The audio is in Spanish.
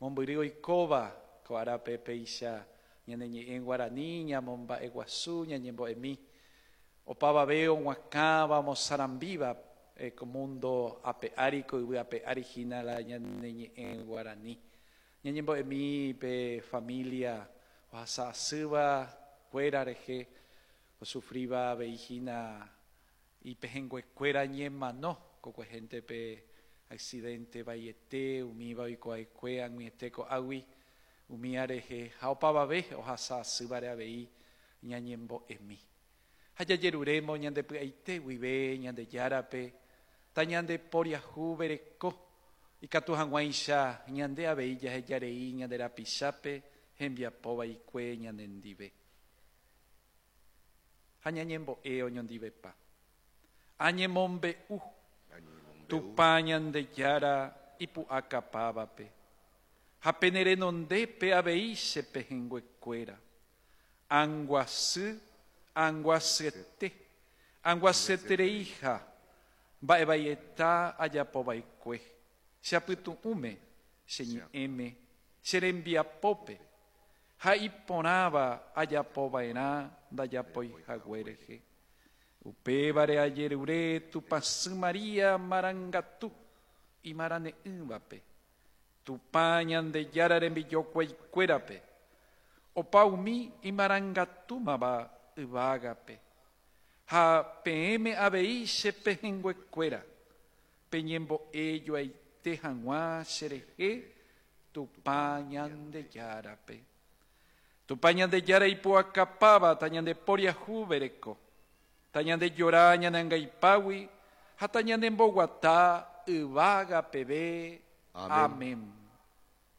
Mombyry oikóva ko árape péicha ñaneñe'ẽ Guarani, ñamomba'e guasu, ñañembo'emi. Opavave og̃uakãva mosarambíva mundo ape'áriko yvy ape'árihína la ñaneñe'ẽ Guarani. Ñañembo'emi pe familia ohasa'asýva kuéra rehe osufríva veihína ipehenguekuéra ñemano kokue gente pe accidente vaiete umíva oikuaekue ag̃uiete ko'águi umi arehe ha opavave ohasa'asývare avei ñañembo'emi. Ha jajerurémo ñandepy'aite guive Ñandejárape ta ñande poriahu bereko ikatu hag̃uáicha ñande avei jahejarei ñande rapichápe hembiapo vaikue ñanendive. Ha ñañembo'e oñondivepa. Añemombe'u tupa Ñandejára ipu'akapávape. Ha penerenondépe avei che pehenguekuéra. Anguasyete, anguasyetereiha mba'evaieta ajapovaikue cheapytu'ũme cheñe'ẽme cherembiapópe ha iporãva ajapova'erã ndajapoihaguérehe. Upévare ajerure Tupãsy Maria marangatu imarane'ỹvape tupa Ñandejára rembijokuaikuérape opa umi imarangatúmava yvágape ha peẽme avei che pehenguekuéra peñembo'ejoaite hag̃ua cherehe tupa Ñandejárape. Tupa Ñandejára ipu'akapáva ta ñande poriahu bereko ta ñande jora ñanangaipágui ha ta ñande mboguata yvága peve. Amén.